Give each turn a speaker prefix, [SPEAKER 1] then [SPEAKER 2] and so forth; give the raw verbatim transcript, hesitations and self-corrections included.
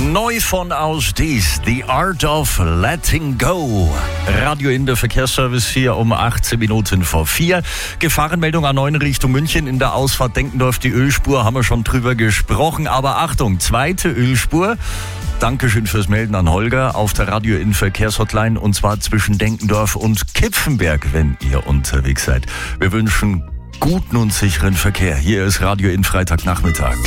[SPEAKER 1] Neu von aus dies, The Art of Letting Go. Radio in der Verkehrsservice hier um achtzehn Minuten vor vier. Gefahrenmeldung A neun Richtung München in der Ausfahrt Denkendorf. Die Ölspur haben wir schon drüber gesprochen. Aber Achtung, zweite Ölspur. Dankeschön fürs Melden an Holger auf der Radio in Verkehrshotline. Und zwar zwischen Denkendorf und Kipfenberg, wenn ihr unterwegs seid. Wir wünschen guten und sicheren Verkehr. Hier ist Radio in Freitagnachmittag.